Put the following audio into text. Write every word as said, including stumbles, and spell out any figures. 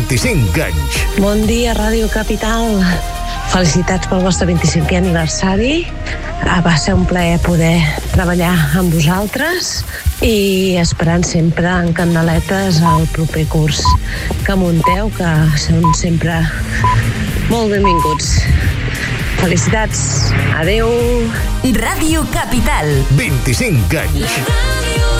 vint-i-cinc anys. Bon dia, Ràdio Capital. Felicitats pel vostre vint-i-cinquè aniversari. Va ser un plaer poder treballar amb vosaltres i esperant sempre en candeletes el proper curs que munteu, que són sempre molt benvinguts. Felicitats. Adeu. Ràdio Capital. vint-i-cinc anys.